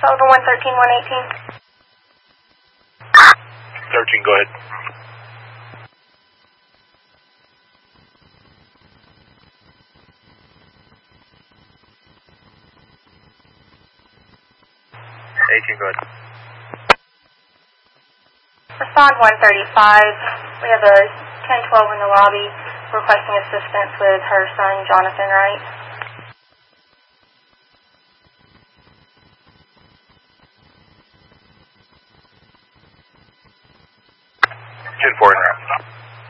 Sullivan 113, 118. 13, go ahead. Go ahead. Respond 135. We have a 1012 in the lobby requesting assistance with her son, Jonathan Wright. 10-4 in route.